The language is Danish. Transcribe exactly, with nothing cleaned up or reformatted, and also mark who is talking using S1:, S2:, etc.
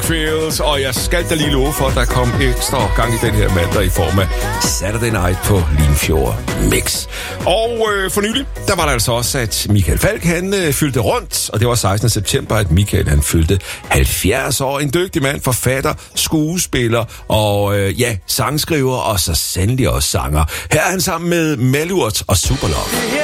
S1: Fields, og jeg skal da lige love for, at der kom ekstra gang i den her mandag i form af Saturday Night på Limfjord Mix. Og øh, for nylig, der var der altså også, at Michael Falch, han øh, fyldte rundt, og det var sekstende september, at Michael, han fyldte halvfjerds år. En dygtig mand, forfatter, skuespiller og øh, ja, sangskriver og så sandelig også sanger. Her er han sammen med Malurt og Superlove.